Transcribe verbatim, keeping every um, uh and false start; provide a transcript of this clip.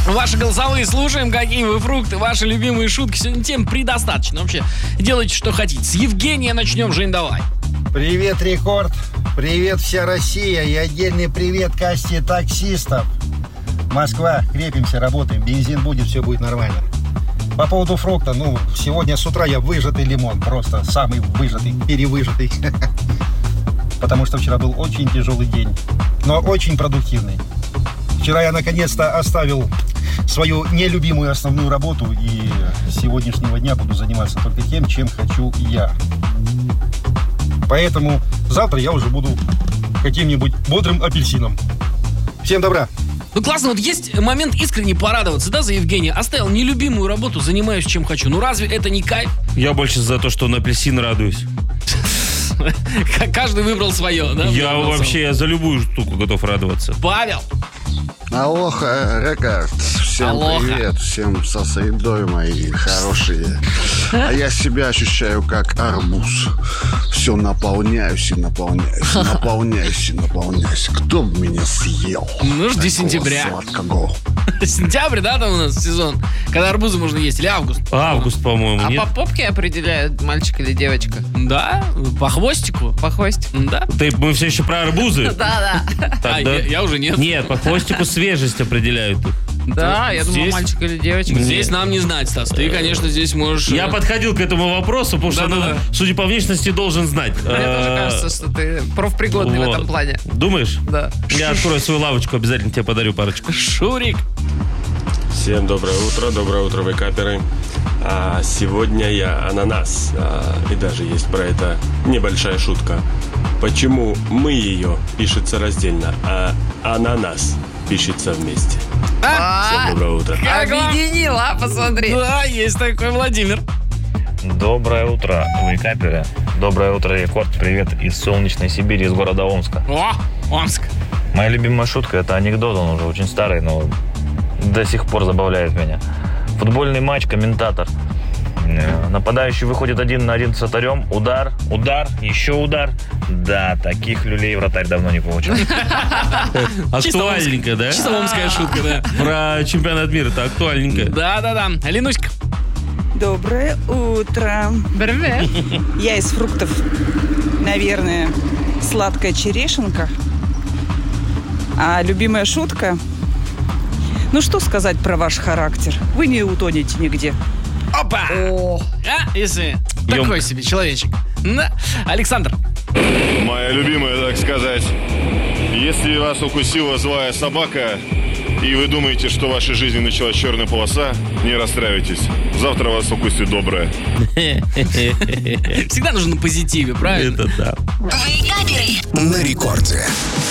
Ваши голосовые слушаем, какие вы фрукты, ваши любимые шутки. Сегодня тем предостаточно. Вообще, делайте, что хотите. С Евгения начнем, Жень, давай. Привет, Рекорд. Привет, вся Россия. И отдельный привет касте таксистов. Москва, крепимся, работаем. Бензин будет, все будет нормально. По поводу фрукта, ну, сегодня с утра я выжатый лимон. Просто самый выжатый, перевыжатый. Потому что вчера был очень тяжелый день, но очень продуктивный. Вчера я наконец-то оставил свою нелюбимую основную работу, и с сегодняшнего дня буду заниматься только тем, чем хочу я. Поэтому завтра я уже буду каким-нибудь бодрым апельсином. Всем добра! Ну классно, вот есть момент искренне порадоваться, да, за Евгения? Оставил нелюбимую работу, занимаюсь чем хочу. Ну разве это не кайф? Я больше за то, что на апельсин радуюсь. Каждый выбрал свое, да? Я вообще я за любую штуку готов радоваться. Павел! Алоха, Рекорд. Всем Алоха. привет, всем со средой, мои хорошие. А я себя ощущаю как арбуз. Все наполняюсь и наполняюсь, наполняюсь и наполняюсь. Кто бы меня съел? Ну, жди Такого сентября. Сладкого. Сентябрь, да, там у нас сезон? Когда арбузы можно есть, или август? Август, по-моему, А нет? по попке определяют, мальчик или девочка? Да, по хвостику. По хвостику? Да. Ты, мы все еще про арбузы? Да, да. А, Тогда- я, я уже нет. Нет, по хвостику свежесть определяют. Да, я думал, Здесь- мальчик или девочка. Здесь нам не знать, Стас. Ты, конечно, здесь можешь... Я э, подходил к этому вопросу, потому что, Да-да-да. ну, судя по внешности, должен знать. Мне тоже Э, кажется, что ты профпригодный в вот. этом плане. Думаешь? Да. Я открою свою лавочку, обязательно тебе подарю парочку. Шурик. Всем доброе утро, доброе утро, вейкаперы. А сегодня я ананас. А, и даже есть про это небольшая шутка. Почему мы ее пишется раздельно, а ананас пишется вместе? Всем доброе утро. Как вам? Объединила, посмотри. Да, есть такой Владимир. Доброе утро, вейкаперы. Доброе утро, Рекорд. Привет из солнечной Сибири, из города Омска. О, Омск. Моя любимая шутка – это анекдот, он уже очень старый, но до сих пор забавляет меня. Футбольный матч, комментатор. Э, Нападающий выходит один на один с вратарем. Удар, удар, еще удар. Да, таких люлей вратарь давно не получал. Актуальненько, да? Чисто омская шутка, да. Про чемпионат мира, это актуальненько. Да-да-да. Ленуська. Доброе утро. Привет. Я из фруктов, наверное, сладкая черешенка. А любимая шутка? Ну что сказать про ваш характер? Вы не утонете нигде. Опа! О, А, если такой Ёмко. себе человечек. Да. Александр. Моя любимая, так сказать. Если вас укусила злая собака, и вы думаете, что в вашей жизни началась черная полоса, не расстраивайтесь. Завтра вас укусит добрая. Всегда нужно на позитиве, правильно? Это да. Вейкаперы на рекорде.